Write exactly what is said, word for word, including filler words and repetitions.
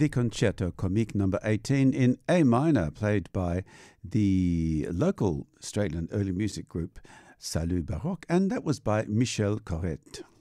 the Concerto Comique number eighteen in A minor, played by the local Straitland early music group Salut Baroque, and that was by Michel Corrette.